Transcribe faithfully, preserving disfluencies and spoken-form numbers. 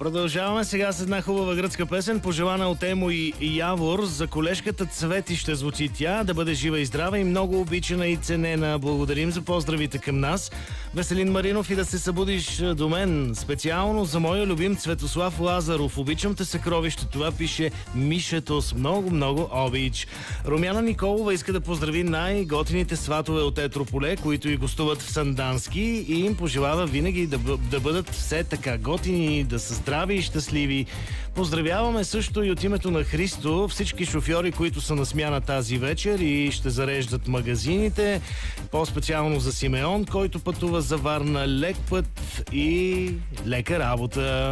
Продължаваме сега с една хубава гръцка песен, пожелана от Емо и Явор. За колежката Цвети ще звучи тя, да бъде жива и здрава и много обичана и ценена. Благодарим за поздравите към нас. Веселин Маринов и да се събудиш до мен. Специално за моя любим Цветослав Лазаров. Обичам те, съкровище. Това пише Мишето с много, много обич. Румяна Николова иска да поздрави най-готините сватове от Етрополе, които и гостуват в Сандански, и им пожелава винаги да, бъ... да бъдат все така готини, да са здрави и щастливи. Поздравяваме също и от името на Христо всички шофьори, които са на смяна тази вечер и ще зареждат магазините. По-специално за Симеон, който пътува за Варна. Лек път и лека работа!